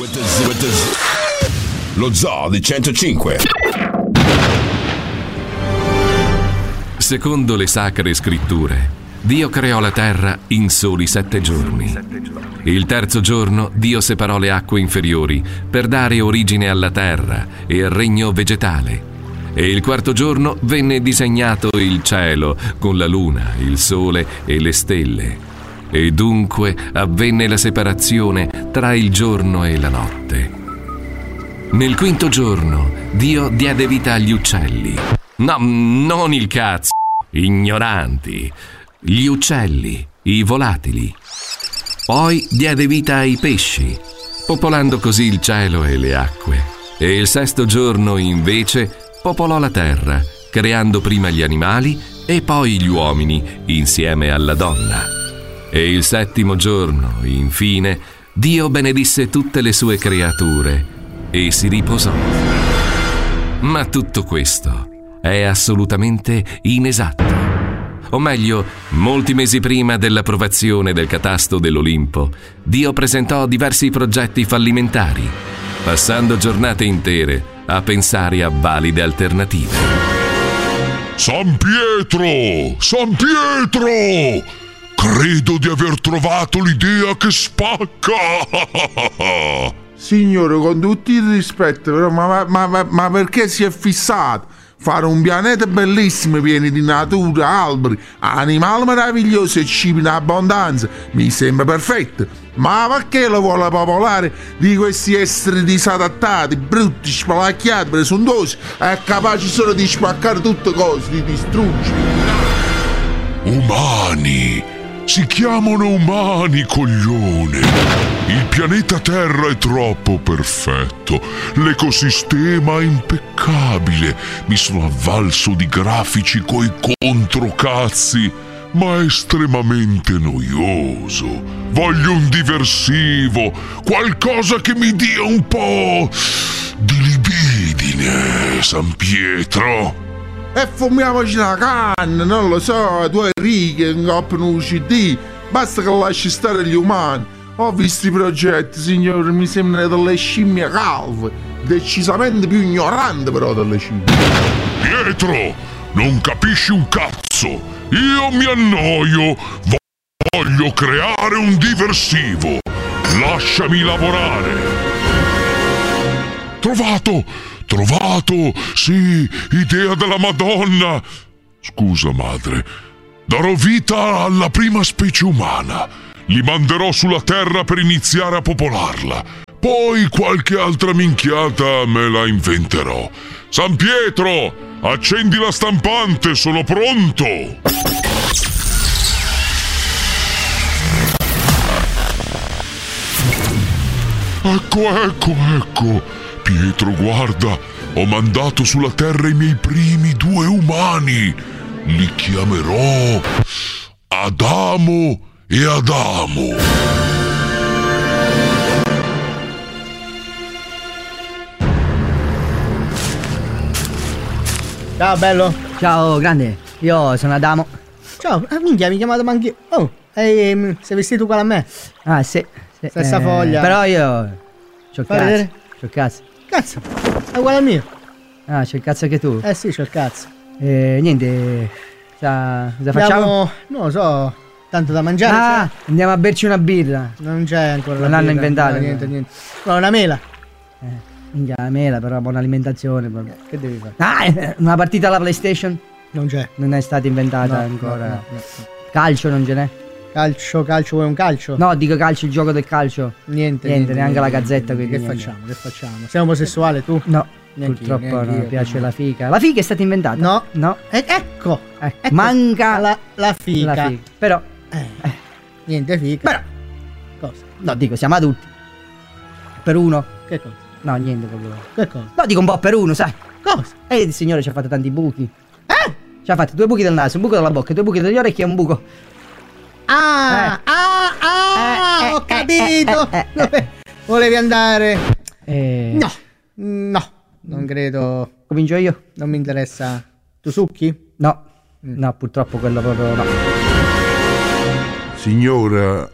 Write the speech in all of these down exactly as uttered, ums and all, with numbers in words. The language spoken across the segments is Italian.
Lo Zoo di centocinque. Secondo le sacre scritture, Dio creò la terra in soli sette giorni. Il terzo giorno Dio separò le acque inferiori per dare origine alla terra e al regno vegetale. E il quarto giorno venne disegnato il cielo con la luna, il sole e le stelle. E dunque avvenne la separazione tra il giorno e la notte. Nel quinto giorno Dio diede vita agli uccelli. No, non il cazzo, ignoranti. Gli uccelli, i volatili. Poi diede vita ai pesci, popolando così il cielo e le acque. E il sesto giorno invece popolò la terra, creando prima gli animali e poi gli uomini insieme alla donna. E il settimo giorno, infine, Dio benedisse tutte le sue creature e si riposò. Ma tutto questo è assolutamente inesatto. O meglio, molti mesi prima dell'approvazione del catasto dell'Olimpo, Dio presentò diversi progetti fallimentari, passando giornate intere a pensare a valide alternative. San Pietro! San Pietro! Credo di aver trovato l'idea che spacca! Signore, con tutto il rispetto, però, ma, ma, ma, ma perché si è fissato? Fare un pianeta bellissimo, pieno di natura, alberi, animali meravigliosi e cibi in abbondanza mi sembra perfetto. Ma perché lo vuole popolare di questi esseri disadattati, brutti, spalacchiati, presuntuosi e capaci solo di spaccare tutte cose, di distruggere? Umani! Si chiamano umani, coglione! Il pianeta Terra è troppo perfetto, l'ecosistema è impeccabile, mi sono avvalso di grafici coi controcazzi, ma è estremamente noioso. Voglio un diversivo, qualcosa che mi dia un po' di libidine, San Pietro. E fumiamoci la canna, non lo so, due righe, un coppio un C D, basta che lasci stare gli umani. Ho visto i progetti, signore, mi sembrano delle scimmie calve, decisamente più ignoranti però delle scimmie. Pietro, non capisci un cazzo, io mi annoio, voglio creare un diversivo, lasciami lavorare. Trovato! Trovato! Sì, idea della Madonna! Scusa, madre. Darò vita alla prima specie umana. Li manderò sulla Terra per iniziare a popolarla. Poi qualche altra minchiata me la inventerò. San Pietro, accendi la stampante, sono pronto! Ecco, ecco, ecco. Pietro, guarda, ho mandato sulla Terra i miei primi due umani. Li chiamerò Adamo e Adamo. Ciao, bello. Ciao, grande. Io sono Adamo. Ciao, ah, minchia, mi chiamato anch'io. Oh, ehi, sei vestito uguale a me? Ah, sì. sì Stessa eh, foglia. Però io c'ho il Fai cazzo. vedere? C'ho il cazzo. Cazzo, è uguale al mio. Ah, c'è il cazzo anche tu? Eh sì, c'ho il cazzo. Eh, niente, cosa, cosa facciamo? Andiamo, non lo so, tanto da mangiare. Ah, c'è? Andiamo a berci una birra. Non c'è ancora Non la l'hanno birra. inventata. No, niente, niente. No, una mela. Eh, minchia, la mela, però buona alimentazione. Proprio. Che devi fare? Ah, eh, una partita alla PlayStation? Non c'è. Non è stata inventata No, ancora. no, no, no. Calcio non ce n'è? Calcio, calcio, vuoi un calcio? No, dico calcio, il gioco del calcio. Niente, Niente, niente neanche niente, la gazzetta. niente. Quindi Che niente. facciamo, che facciamo? Sei omosessuale tu? No, Neanch'io, purtroppo neanch'io, non mi piace no. la fica. La fica è stata inventata? No. No. Eh, ecco, Ecco, ecco. manca la, la fica. la fica. Però, Eh, niente fica. però, Cosa? no, dico, siamo adulti. Per uno? Che cosa? No, niente proprio. Che cosa? No, dico un po' per uno, sai. Cosa? E il signore ci ha fatto tanti buchi. Eh? Ci ha fatto due buchi del naso, un buco della bocca, due buchi degli orecchi e un buco. Ah, Eh. ah, ah, Eh, ho eh, capito. eh, eh, eh, Dove volevi andare? Eh, No, no, non credo. Comincio io? Non mi interessa. Tu succhi? No. No, purtroppo quello proprio no. Signora,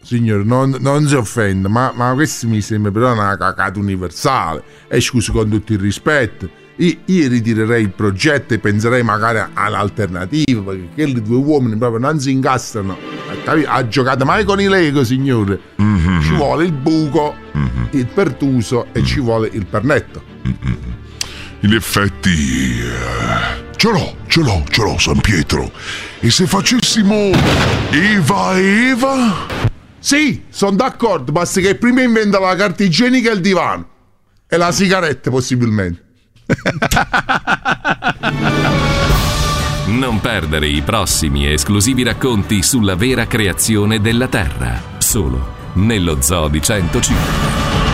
signore, non, non si offenda, ma, ma questo mi sembra però una cacata universale. E scusi, con tutto il rispetto, io, io ritirerei il progetto e penserei magari all'alternativa, perché quelli due uomini proprio non si incastrano. Ha giocato mai con i Lego, signore? Mm-hmm. Ci vuole il buco, mm-hmm. il pertuso e mm-hmm. ci vuole il pernetto. Mm-hmm. In effetti, eh, ce l'ho, ce l'ho, ce l'ho, San Pietro. E se facessimo Eva e Eva? Sì, sono d'accordo, basta che prima inventa la carta igienica e il divano. E la sigaretta, possibilmente. Non perdere i prossimi esclusivi racconti sulla vera creazione della Terra, solo nello Zoo di centocinque.